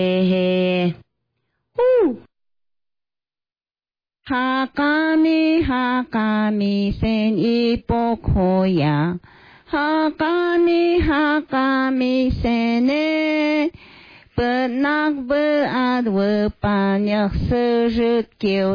Hakami sen ipokhoya. Hakami sene. Benak bead we panyak serut kiêu